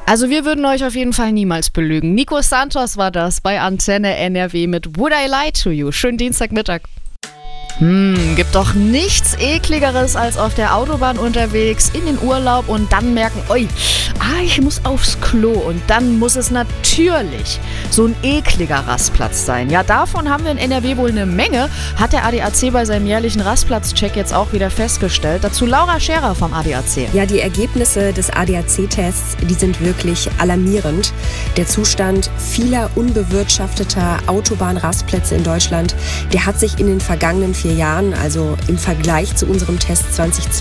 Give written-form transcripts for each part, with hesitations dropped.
Also wir würden euch auf jeden Fall niemals belügen. Nico Santos war das bei Antenne NRW mit Would I Lie to You? Schönen Dienstagmittag. Gibt doch nichts Ekligeres als auf der Autobahn unterwegs, in den Urlaub und dann merken, oi, ich muss aufs Klo und dann muss es natürlich so ein ekliger Rastplatz sein. Ja, davon haben wir in NRW wohl eine Menge, hat der ADAC bei seinem jährlichen Rastplatzcheck jetzt auch wieder festgestellt. Dazu Laura Scherer vom ADAC. Ja, die Ergebnisse des ADAC-Tests, die sind wirklich alarmierend. Der Zustand vieler unbewirtschafteter Autobahnrastplätze in Deutschland, der hat sich in den vergangenen 4 Jahren, also im Vergleich zu unserem Test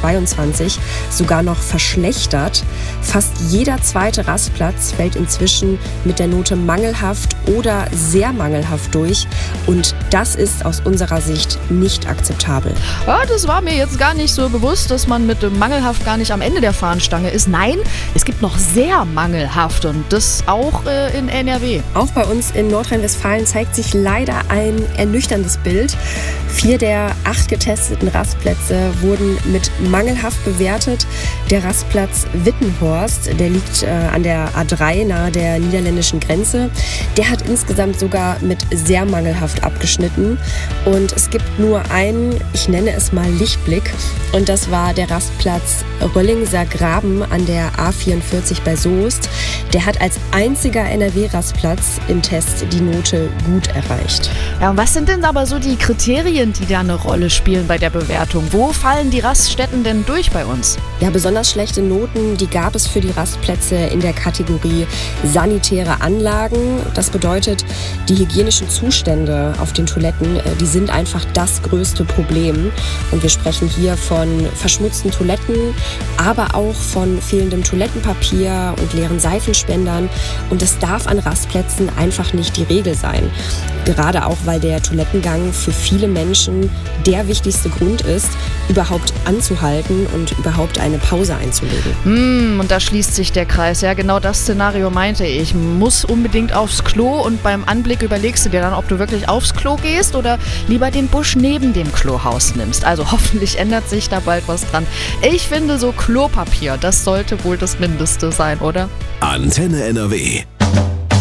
2022, sogar noch verschlechtert. Fast jeder zweite Rastplatz fällt inzwischen mit der Note mangelhaft oder sehr mangelhaft durch. Und das ist aus unserer Sicht nicht akzeptabel. Ja, das war mir jetzt gar nicht so bewusst, dass man mit dem mangelhaft gar nicht am Ende der Fahnenstange ist. Nein, es gibt noch sehr mangelhaft und das auch in NRW. Auch bei uns in Nordrhein-Westfalen zeigt sich leider ein ernüchterndes Bild. 4 der 8 getesteten Rastplätze wurden mit mangelhaft bewertet. Der Rastplatz Wittenhorst, der liegt an der A3 nahe der niederländischen Grenze. Der hat insgesamt sogar mit sehr mangelhaft abgeschnitten. Und es gibt nur einen, ich nenne es mal Lichtblick. Und das war der Rastplatz Röllingser Graben an der A44 bei Soest. Der hat als einziger NRW-Rastplatz im Test die Note gut erreicht. Ja, und was sind denn aber so die Kriterien, die da eine Rolle spielen bei der Bewertung? Wo fallen die Raststätten denn durch bei uns? Ja, besonders schlechte Noten, die gab es für die Rastplätze in der Kategorie sanitäre Anlagen. Das bedeutet, die hygienischen Zustände auf den Toiletten, die sind einfach das größte Problem. Und wir sprechen hier von verschmutzten Toiletten, aber auch von fehlendem Toilettenpapier und leeren Seifenspendern. Und das darf an Rastplätzen einfach nicht die Regel sein. Gerade auch, weil der Toilettengang für viele Menschen der wichtigste Grund ist, überhaupt anzuhalten und überhaupt eine Pause einzulegen. Und da schließt sich der Kreis. Ja, genau das Szenario meinte ich. Muss unbedingt aufs Klo und beim Anblick überlegst du dir dann, ob du wirklich aufs Klo gehst oder lieber den Busch neben dem Klohaus nimmst. Also hoffentlich ändert sich da bald was dran. Ich finde so Klopapier, das sollte wohl das Mindeste sein, oder? Antenne NRW.